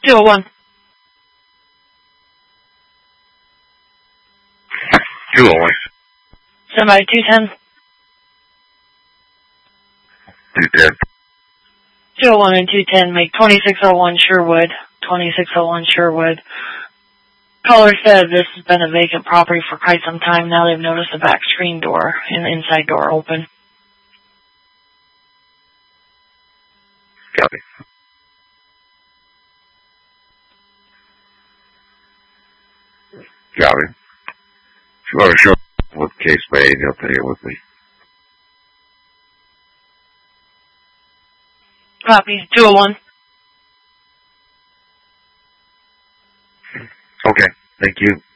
201. 201. Somebody 210. 210. 201 and 210 make 2601 Sherwood. 2601 Sherwood. Caller said this has been a vacant property for quite some time now. They've noticed the back screen door and the inside door open. Copy. Copy. If you want to show what the case may, he'll take it with me. Copy. 201. Okay. Thank you.